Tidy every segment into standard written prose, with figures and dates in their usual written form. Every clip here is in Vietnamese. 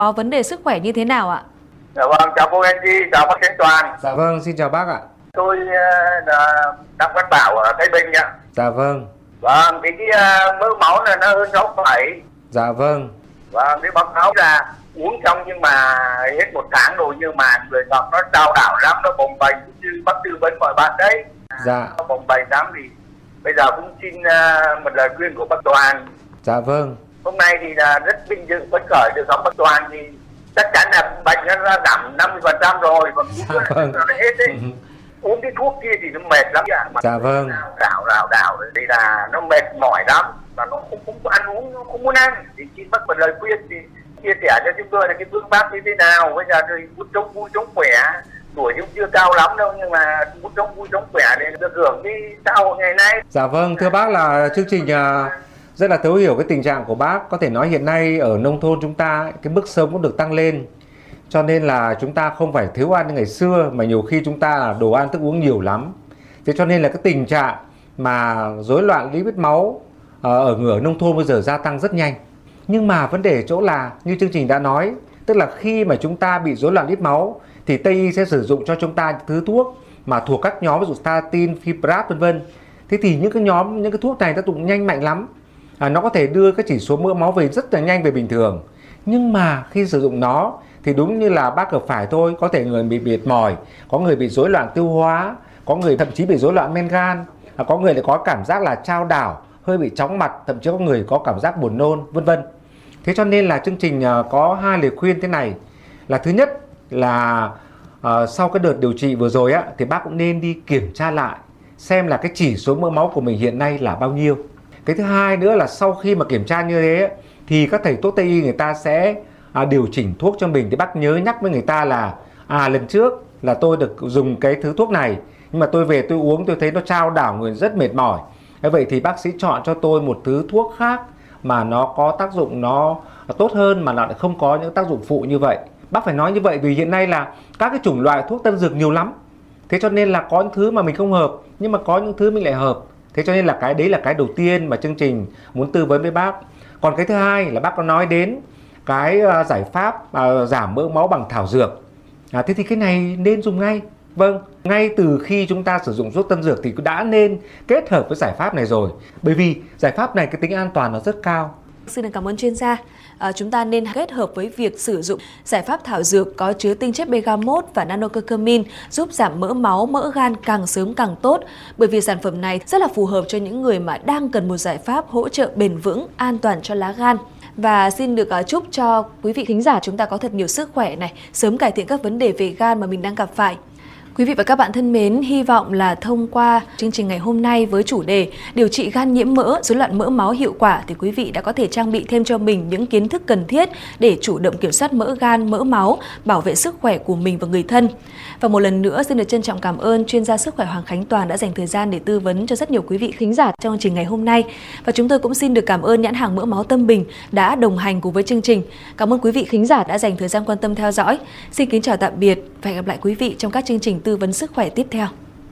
có vấn đề sức khỏe như thế nào ạ? Dạ vâng, chào cô Angie, chào bác Khánh Toàn. Dạ vâng, xin chào bác ạ. Tôi là Đặng Văn Bảo ở Thái Bình ạ. Dạ vâng. Vâng, thì cái mỡ máu là nó hơn 6,7. Dạ vâng. Vâng, cái báo cáo là uống xong nhưng mà hết 1 tháng rồi, nhưng mà người ngọc nó đau đảo lắm, nó bồng bềnh như bác tư vấn mọi bạn đấy. Dạ. Nó bồng bềnh lắm, thì bây giờ cũng xin một lời khuyên của bác Toàn. Dạ vâng. Hôm nay thì là rất vinh dự phấn khởi được gặp bác Toàn, thì chắc chắn là bệnh nó giảm 50% rồi, và Dạ vâng. nó hết đấy. Uống cái thuốc kia thì nó mệt lắm ạ. Dạ vâng. Đảo đây là nó mệt mỏi lắm, và nó không có ăn uống, nó không muốn ăn. Thì xin bác một lời khuyên thì chia sẻ cho chúng tôi là cái phương pháp như thế nào. Bây giờ thì muốn sống vui sống khỏe, tuổi cũng chưa cao lắm đâu, nhưng mà muốn sống vui sống khỏe để được hưởng cái xã hội ngày nay. Dạ vâng, thưa bác là chương trình rất là thấu hiểu cái tình trạng của bác. Có thể nói hiện nay ở nông thôn chúng ta cái mức sống cũng được tăng lên, cho nên là chúng ta không phải thiếu ăn như ngày xưa, mà nhiều khi chúng ta là đồ ăn thức uống nhiều lắm. Thế cho nên là cái tình trạng mà rối loạn lipid máu ở người ở nông thôn bây giờ gia tăng rất nhanh. Nhưng mà vấn đề chỗ là như chương trình đã nói, tức là khi mà chúng ta bị rối loạn lipid máu thì Tây y sẽ sử dụng cho chúng ta những thứ thuốc mà thuộc các nhóm ví dụ statin, fiprat vân vân. Thế thì những cái thuốc này tác dụng nhanh mạnh lắm. Nó có thể đưa cái chỉ số mỡ máu về rất là nhanh về bình thường. Nhưng mà khi sử dụng nó thì đúng như là bác gặp phải thôi, có thể người bị mệt mỏi, có người bị rối loạn tiêu hóa, có người thậm chí bị rối loạn men gan, có người lại có cảm giác là chao đảo, hơi bị chóng mặt, thậm chí có người có cảm giác buồn nôn vân vân. Thế cho nên là chương trình có 2 lời khuyên thế này. Là thứ nhất là sau cái đợt điều trị vừa rồi á, thì bác cũng nên đi kiểm tra lại xem là cái chỉ số mỡ máu của mình hiện nay là bao nhiêu. Cái thứ hai nữa là sau khi mà kiểm tra như thế thì các thầy thuốc Tây y người ta sẽ điều chỉnh thuốc cho mình. Thì bác nhớ nhắc với người ta là lần trước là tôi được dùng cái thứ thuốc này, nhưng mà tôi về tôi uống tôi thấy nó chao đảo người rất mệt mỏi. Vậy thì bác sĩ chọn cho tôi một thứ thuốc khác mà nó có tác dụng nó tốt hơn, mà nó lại không có những tác dụng phụ như vậy. Bác phải nói như vậy vì hiện nay là các cái chủng loại thuốc tân dược nhiều lắm. Thế cho nên là có những thứ mà mình không hợp, nhưng mà có những thứ mình lại hợp. Thế cho nên là cái đấy là cái đầu tiên mà chương trình muốn tư vấn với bác. Còn cái thứ hai là bác có nói đến cái giải pháp giảm mỡ máu bằng thảo dược. Thế thì cái này nên dùng ngay. Vâng, ngay từ khi chúng ta sử dụng thuốc tân dược thì đã nên kết hợp với giải pháp này rồi. Bởi vì giải pháp này cái tính an toàn nó rất cao. Xin được cảm ơn chuyên gia. Chúng ta nên kết hợp với việc sử dụng giải pháp thảo dược có chứa tinh chất bergamot và nanocucumin giúp giảm mỡ máu, mỡ gan càng sớm càng tốt. Bởi vì sản phẩm này rất là phù hợp cho những người mà đang cần một giải pháp hỗ trợ bền vững, an toàn cho lá gan. Và xin được chúc cho quý vị thính giả chúng ta có thật nhiều sức khỏe này, sớm cải thiện các vấn đề về gan mà mình đang gặp phải. Quý vị và các bạn thân mến, hy vọng là thông qua chương trình ngày hôm nay với chủ đề điều trị gan nhiễm mỡ, rối loạn mỡ máu hiệu quả thì quý vị đã có thể trang bị thêm cho mình những kiến thức cần thiết để chủ động kiểm soát mỡ gan, mỡ máu, bảo vệ sức khỏe của mình và người thân. Và một lần nữa xin được trân trọng cảm ơn chuyên gia sức khỏe Hoàng Khánh Toàn đã dành thời gian để tư vấn cho rất nhiều quý vị khán giả trong chương trình ngày hôm nay. Và chúng tôi cũng xin được cảm ơn nhãn hàng mỡ máu Tâm Bình đã đồng hành cùng với chương trình. Cảm ơn quý vị khán giả đã dành thời gian quan tâm theo dõi. Xin kính chào tạm biệt và hẹn gặp lại quý vị trong các chương trình tư vấn sức khỏe tiếp theo.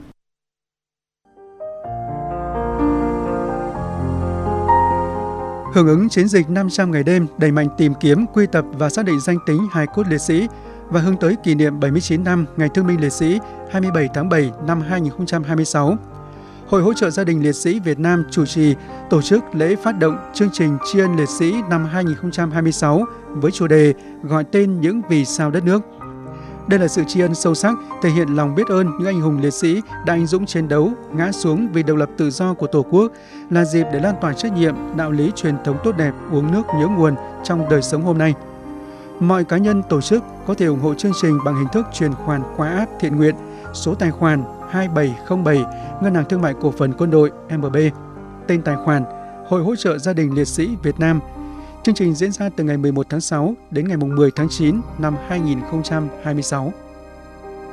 Hưởng ứng chiến dịch 500 ngày đêm đẩy mạnh tìm kiếm, quy tập và xác định danh tính hài cốt liệt sĩ và hướng tới kỷ niệm 79 năm Ngày Thương binh Liệt sĩ 27 tháng 7 năm 2026. Hội hỗ trợ gia đình liệt sĩ Việt Nam chủ trì tổ chức lễ phát động chương trình tri ân liệt sĩ năm 2026 với chủ đề gọi tên những vì sao đất nước. Đây là sự tri ân sâu sắc, thể hiện lòng biết ơn những anh hùng liệt sĩ đã anh dũng chiến đấu, ngã xuống vì độc lập tự do của Tổ quốc, là dịp để lan tỏa trách nhiệm, đạo lý truyền thống tốt đẹp, uống nước nhớ nguồn trong đời sống hôm nay. Mọi cá nhân, tổ chức có thể ủng hộ chương trình bằng hình thức chuyển khoản qua app thiện nguyện, số tài khoản 2707, Ngân hàng Thương mại Cổ phần Quân đội MB, tên tài khoản Hội hỗ trợ gia đình liệt sĩ Việt Nam. Chương trình diễn ra từ ngày 11 tháng 6 đến ngày 10 tháng 9 năm 2026.